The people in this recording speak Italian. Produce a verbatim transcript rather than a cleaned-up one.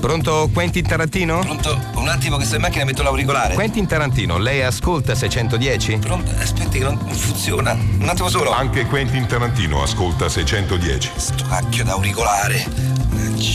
Pronto, Quentin Tarantino? Pronto? Un attimo che sto in macchina e metto l'auricolare. Quentin Tarantino, lei ascolta seicentodieci? Pronto? Aspetti che non funziona. Un attimo solo. Anche Quentin Tarantino ascolta seicentodieci. Sto cacchio d'auricolare.